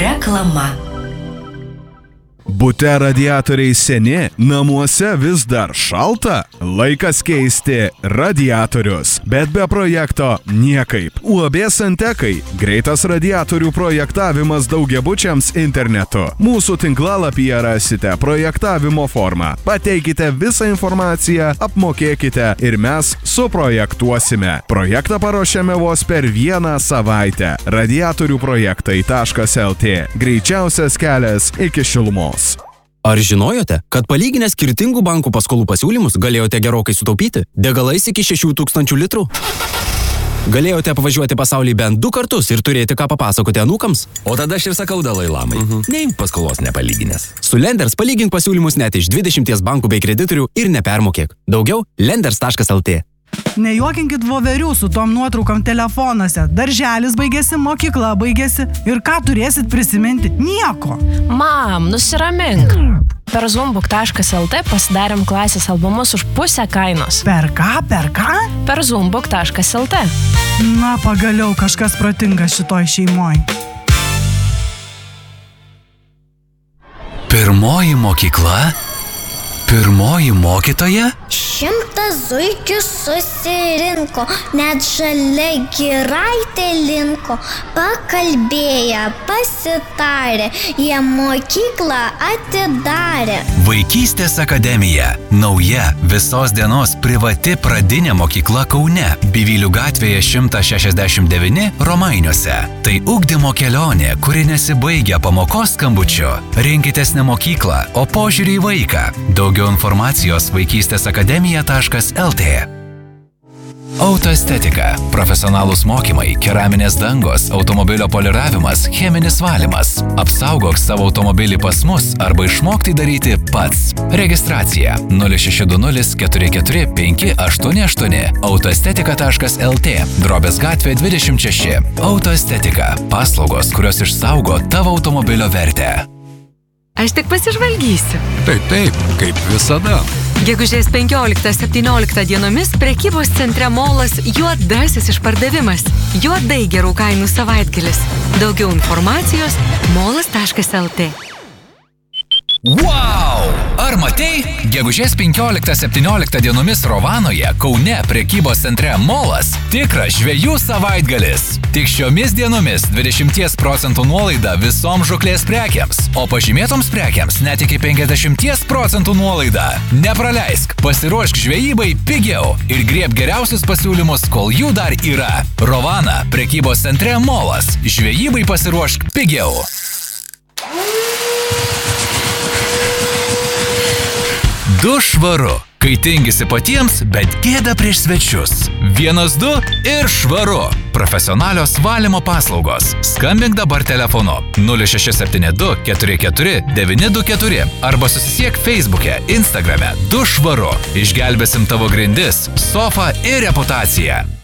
Reklama. Bute radiatoriai seni, namuose vis dar šalta? Laikas keisti radiatorius. Bet be projekto niekaip. UAB Santekai. Greitas radiatorių projektavimas daugiabučiams internetu. Mūsų tinklalapyje rasite projektavimo formą. Pateikite visą informaciją, apmokėkite ir mes suprojektuosime. Projektą paruošėme vos per 1 savaitę. Radiatoriuprojektai.lt. Greičiausias kelias iki šilumos. Ar žinojote, kad palyginę skirtingų bankų paskolų pasiūlymus galėjote gerokai sutaupyti? Degalais iki 6000 litrų? Galėjote apvažiuoti pasaulį bent 2 kartus ir turėti ką papasakoti anūkams? O tada aš ir sakau Dalai Lamai. Neimk paskolos nepalyginęs. Su Lenders palygink pasiūlymus net iš 20 bankų bei kreditorių ir nepermokėk. Daugiau lenders.lt. Nejuokinkit voverių su tom nuotraukom telefonuose. Darželis baigėsi, mokykla baigėsi. Ir ką turėsit prisiminti? Nieko. Mam, nusiramink. Per zoombook.lt pasidarėm klasės albumus už pusę kainos. Per ką? Per zoombook.lt. Na, pagaliau kažkas protingas šitoj šeimoj. Pirmoji mokykla? Pirmoji mokytoja? 100 zuikių susirinko, net žalia giraitė linko. Pakalbėję, pasitarė, jie mokyklą atidarė. Vaikystės akademija. Nauja visos dienos privati pradinė mokykla Kaune. Bivylių gatvėje 169 Romainiuose. Tai ugdymo kelionė, kuri nesibaigia pamokos skambučiu. Rinkitės ne mokyklą, o požiūrį į vaiką. Daugiau informacijos vaikystėsakademija.lt. Autoestetika. Profesionalūs mokymai, keraminės dangos, automobilio poliravimas, cheminis valymas. Apsaugok savo automobilį pas mus arba išmok tai daryti pats. Registracija 0620 44 588 autoestetika.lt. Drobės gatvė 26. Autoestetika. Paslaugos, kurios išsaugo tavo automobilio vertę. Aš tik pasižvalgysiu. Taip, kaip visada. Gegužės 15-17 dienomis prekybos centre Molas juodasis išpardavimas. Juodai gerų kainų savaitgalis. Daugiau informacijos molas.lt. Wow! Ar matei? Gegužės 15-17 dienomis Rovanoje, Kaune, prekybos centre Molas tikras žvejų savaitgalis. Tik šiomis dienomis 20% nuolaida visoms žuklės prekiams, o pažymėtoms prekiams net iki 50% nuolaida. Nepraleisk, pasiruošk žvejybai pigiau ir grieb geriausius pasiūlymus, kol jų dar yra. Rovana, prekybos centre Molas. Žvejybai pasiruošk pigiau. Du švaru. Kai tingisi patiems, bet gėda prieš svečius. 1-2 ir švaru. Profesionalios valymo paslaugos. Skambink dabar telefonu 0672 44 924 arba susisiek Facebook'e, Instagram'e. Du švaru. Išgelbėsim tavo grindis, sofą ir reputaciją.